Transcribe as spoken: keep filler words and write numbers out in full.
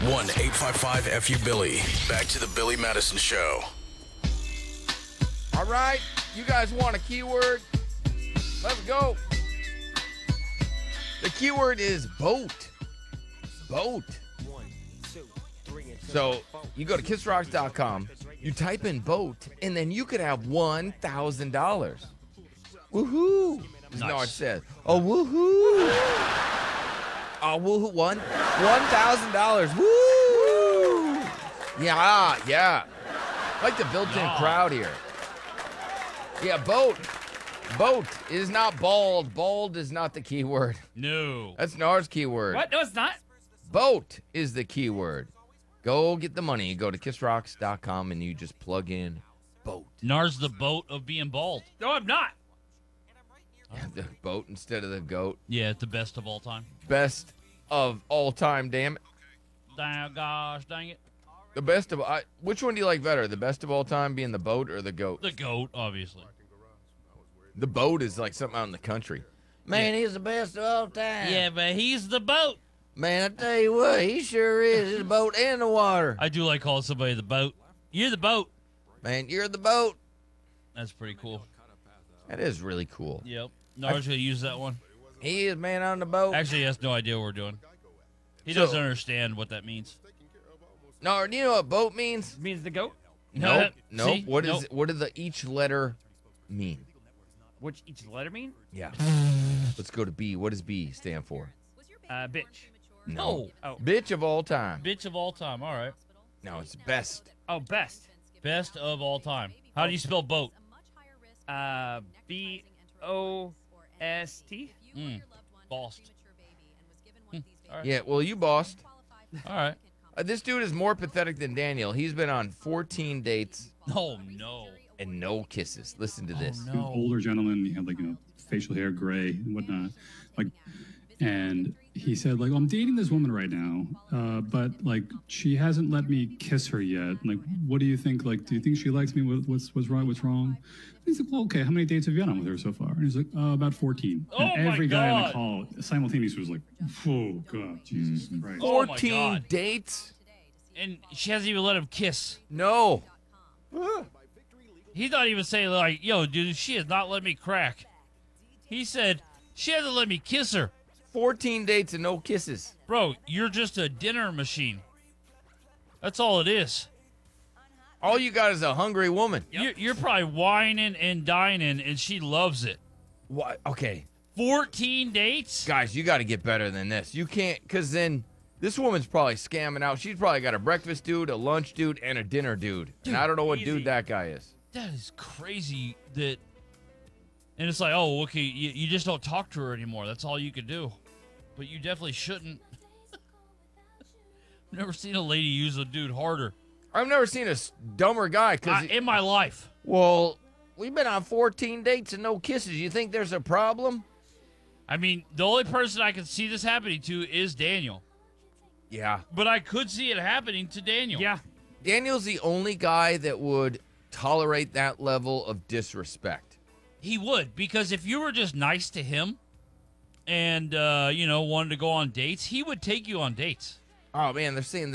one eight five five F U Billy. Back to the Billy Madison Show. All right, you guys want a keyword? Let's go. The keyword is boat. Boat. So you go to kiss rocks dot com, you type in boat, and then you could have one thousand dollars. Woohoo! As Nice. Nard says. Oh, woohoo! Oh, woohoo! One, one thousand dollars. Woo! Yeah, yeah. I like the built-in Yeah. crowd here. Yeah, boat. Boat is not bald. Bald is not the key word. No. That's Nard's keyword. What? No, it's not. Boat is the key word. Go get the money. Go to kiss rocks dot com and you just plug in boat. Nars the boat of being bald. No, I'm not. The boat instead of the goat. Yeah, it's the best of all time. Best of all time, damn it. Damn, gosh, dang it. The best of I, which one do you like better? The best of all time being the boat or the goat? The goat, obviously. The boat is like something out in the country. Man, he's the best of all time. Yeah, but he's the boat. Man, I tell you what, he sure is. He's the boat and the water. I do like calling somebody the boat. You're the boat. Man, you're the boat. That's pretty cool. That is really cool. Yep. Nars gonna use that one. He is man on the boat. Actually, he has no idea what we're doing. He So- doesn't understand what that means. No, do you know what boat means? It means the goat. Nope. Nope. See? What is Nope. it? What does the each letter mean? Which each letter mean? Yeah. Let's go to B. What does B stand for? Uh, bitch. No. Oh. Bitch of all time. Bitch of all time. All right. No, it's best. Oh, best. Best of all time. How do you spell boat? Uh, B O S T. Mm. Bossed. Hmm. All right. Yeah, well, you bossed. All right. Uh, this dude is more pathetic than Daniel. He's been on fourteen dates Oh, no. and no kisses. Listen to this. Oh, He was no. an older gentleman. He had like, you know, facial hair gray and whatnot. Like, and he said, like, oh, I'm dating this woman right now, uh, but like, she hasn't let me kiss her yet. Like, what do you think? Like, do you think she likes me? What, what's what's wrong? What's wrong? And he's like, well, okay. How many dates have you been on with her so far? And he's like, uh, about fourteen. Oh, and my every guy on God. the call simultaneously was like, oh god, Jesus Christ. Oh, my fourteen God. dates? And she hasn't even let him kiss. No. He's not even saying, like, yo, dude, she has not let me crack. He said, she hasn't let me kiss her. fourteen dates and no kisses. Bro, you're just a dinner machine. That's all it is. All you got is a hungry woman. You're, you're probably whining and dining, and she loves it. What? Okay. fourteen dates? Guys, you got to get better than this. You can't, because then this woman's probably scamming out. She's probably got a breakfast dude, a lunch dude, and a dinner dude. Dude, and I don't know what easy. dude that guy is. That is crazy that... And it's like, oh, okay, you, you just don't talk to her anymore. That's all you could do. But you definitely shouldn't. I've never seen a lady use a dude harder I've never seen a s- dumber guy. uh, Cause in my life. well, we've been on fourteen dates and no kisses. You think there's a problem? I mean, the only person I can see this happening to is Daniel. Yeah. But I could see it happening to Daniel. Yeah. Daniel's the only guy that would tolerate that level of disrespect. He would, because if you were just nice to him and, uh, you know, wanted to go on dates, he would take you on dates. Oh, man, they're saying